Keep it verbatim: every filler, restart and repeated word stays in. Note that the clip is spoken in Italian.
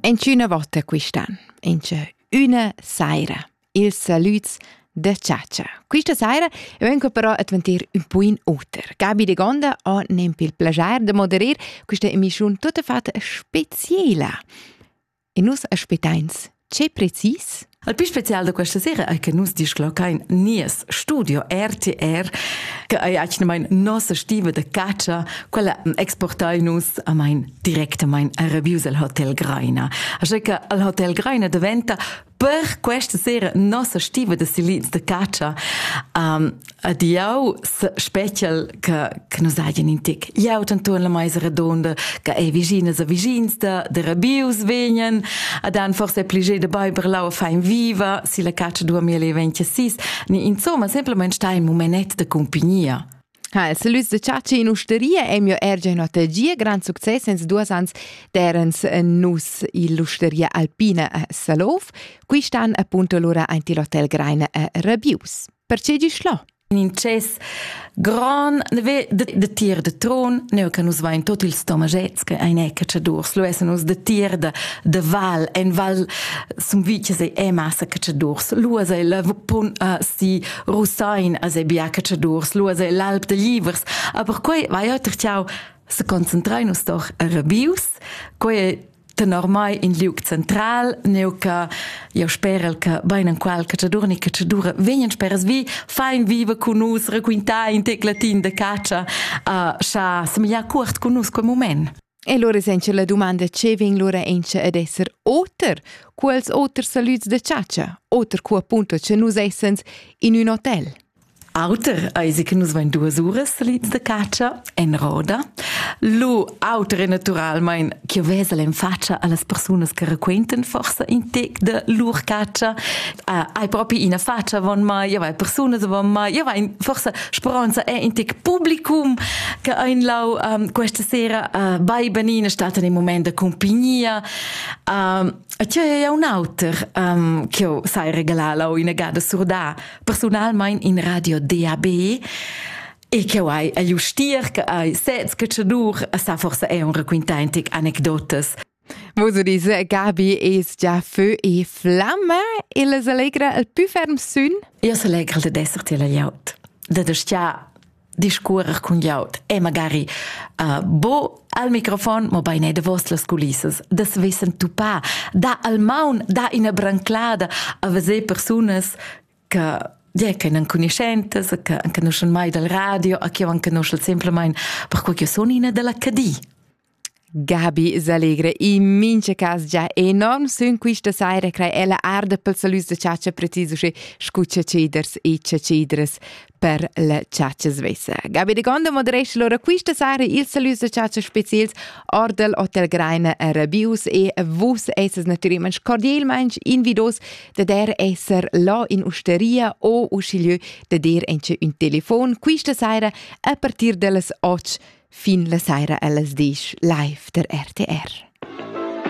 Enche una volta quest'anno, enche una saira, il saluts de Ciaccia. Questa saira vengo però a diventare un po' in oter. Gabi de Gonda ha nempi il piacere de moderare questa emissione tutta fatta speciale. E nus aspettains, c'è precis? Il più speciale di questa sera è che nus disclocain nies studio R T R che è anche mein nostra stiva de caccia quella exportai nus a mein direct a mein reviews al Hotel Graina. Asche che al Hotel Graina diventa per questa sera nostra stiva de siliz de caccia um, ad iau special che che nus hagen in tic. Iau tanto la mais redonda che è vicina a vicins de de reviews venien ad an forse plige de bei berlau fein viva si la caccia duemilaventisei ni insomma semplicemente sta in momentet de compagnia. Ah, il saluts de Ciaccia in osteria è mio erge in otagia, gran succes sens due ans derens nus l'osteria alpina a Salov, qui stan appunto l'ora anti l'hotel Graina a Rabius. Perché di schlo? In ces gran de de tier de tron neu che nus va in tot il stomagets che ein ecce che durs lo essen nus de tier de de val en val sum vice se e massa che che durs lo se la pon uh, si rusain as e bia che che durs lo se l'alp de livers aber quei va io ter ciao se concentrai nus doch a Rabius quei normai in liug central neu che io spero che bene qual che dura che ci dura venien speras vi fein viva con nus requinta in teclatin de caccia a scha semia curt con nus quel moment. E loro sence la domanda che veng loro ence ad esser oter quels oter saluts de Ciaccia oter cu appunto che nus essens in un hotel. Auter, eisi che nus vain duas uras salits de caccia en roda. Lu auter natural mein che vesel en faccia allas personas che requenten forsa in tec de lur caccia. Uh, ai propri in a faccia von mai, ja vai personas von mai, ja vai forsa speranza è in tec publicum che ein lau um, questa sera uh, bei benina stata in moment de compagnia. Um, C'è un auter um, che sai regalare in gada surda personalmente in radio D A B e che hai a justir che hai sets che c'è dur sa forse è un requintantic anecdotes. Voso dice Gabi es già feu e flamma e les allegra il più ferm sun? Io se allegra de desert e la jaut. De destia discorrer con jaut e magari uh, bo al microfon ma bei ne de vostras culisses das wissen tu pa da al maun da in a branclada a vese personas che ja che non conoscentes che anche non mai dal radio a che anche non semplicemente per qualche sonina della C D. Gabi s'alegra in mince cas già enorm sun quista saira crai ella arda pel salus de Ciaccia preciso che scuccia ceders e cedres per la Ciaccia svessa. Gabi de Gonda moderesce loro quista saira il salus de Ciaccia specials ordel Hotel Graina a Rabius e vos esses naturalmente cordialmente invidos de der esser la in osteria o uscilieu de der ence un telefon quista saira a partir de las och fin la saira a las dish live der R T R.